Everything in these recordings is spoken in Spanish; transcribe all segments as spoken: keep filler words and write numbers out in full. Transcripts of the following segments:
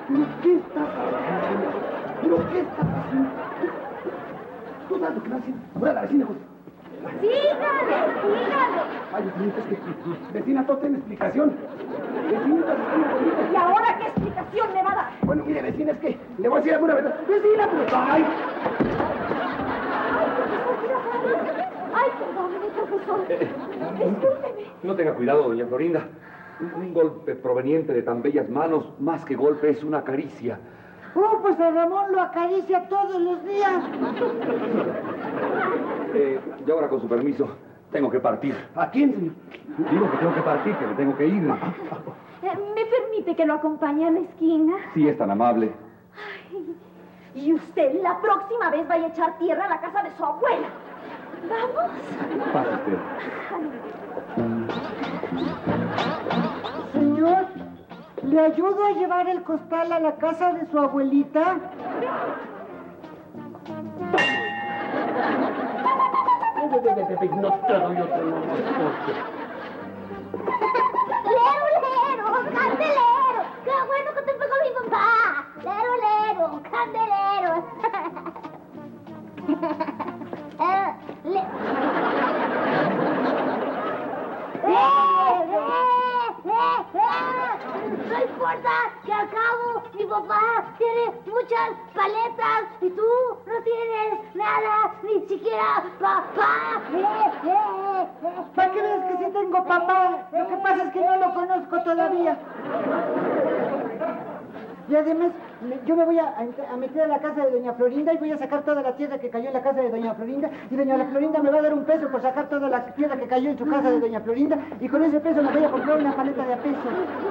¿Pero qué estás haciendo? ¿Pero qué estás haciendo? ¿Tú sabes lo que estás haciendo? Voy a la vecina, José. Sígale, sígale. Ay, vecinita, es que... Vecina, todo tiene explicación. Vecinita, vecina, ¿Y ahora qué explicación me va a dar? bueno, mire, vecina, es que le voy a decir alguna verdad. Vecina, pero... ¡Ay! Ay, perdóneme, profesor. Eh, Discúlpeme. No tenga cuidado, doña Florinda. Un golpe proveniente de tan bellas manos, más que golpe, es una caricia. Oh, pues a Ramón lo acaricia todos los días. Eh, y ahora, con su permiso, tengo que partir. ¿A quién, señor? Digo que tengo que partir, que me tengo que ir. Eh, ¿Me permite que lo acompañe a la esquina? Sí, es tan amable. Ay, y usted la próxima vez vaya a echar tierra a la casa de su abuela. ¿Vamos? Pase usted. Señor, ¿le ayudo a llevar el costal a la casa de su abuelita? No te doy otro nombre. ¡Lero, lero! ¡Candelero! ¡Qué bueno que te pegó mi papá! ¡Lero, lero! ¡Candelero! eh, le... ¡Eh, eh, eh, eh! No importa que al cabo mi papá tiene muchas paletas y tú no tienes nada, ni siquiera papá. ¡Eh, eh, eh! ¿Para qué ves que sí tengo papá? Lo que pasa es que no lo conozco todavía. Y además, me- yo me voy a, a meter a la casa de doña Florinda y voy a sacar toda la tierra que cayó en la casa de doña Florinda. Y doña Florinda me va a dar un peso por sacar toda la tierra que cayó en su casa de doña Florinda. Y con ese peso me voy a comprar una paleta de a peso.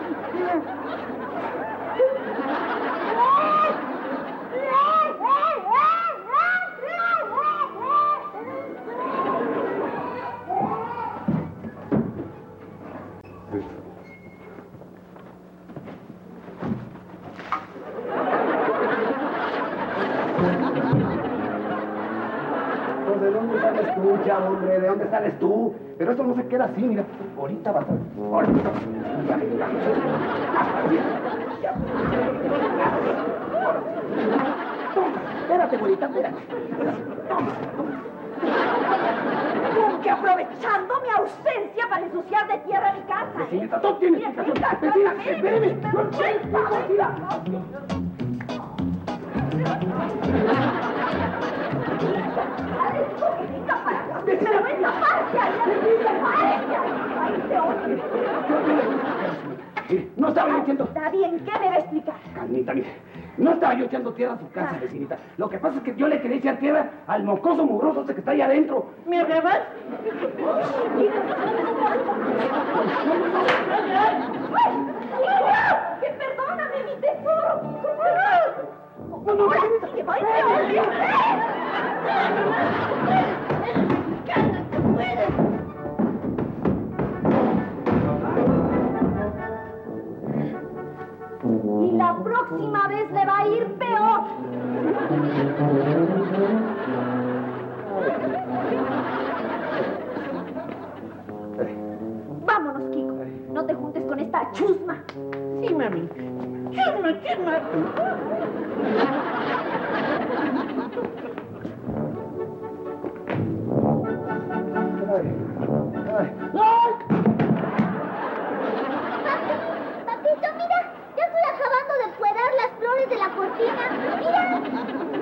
Pues, ¿de dónde sales tú, chavo, hombre? ¿De dónde sales tú? Pero esto no se queda así, mira. Ahorita vas a... Ahorita. Ya, ya, ya. Toma, espérate, güerita, espérate. Toma, toma. Como que aprovechando mi ausencia para ensuciar de tierra mi casa. Vecinita, tú tienes explicación. Vecina, espéreme. No, vecina. ¡Pero venga, párese ahí! ¡Párese ahí! ¡Ahí se oye! Mire, no estaba yo echando... Está bien, ¿qué me va a explicar? Calmita, mire. No estaba yo echando tierra a su casa, vecinita. Lo que pasa es que yo le quería echar tierra al mocoso mugroso ese que está ahí adentro. ¿Me arrebas? ¡Que perdóname, mi tesoro! ¡Ahora sí que voy Y la próxima vez le va a ir peor. Vámonos, Kiko. No te juntes con esta chusma. Sí, mami. Chusma, chusma. Papito, mira, ya estoy acabando de cuidar las flores de la cortina. Mira.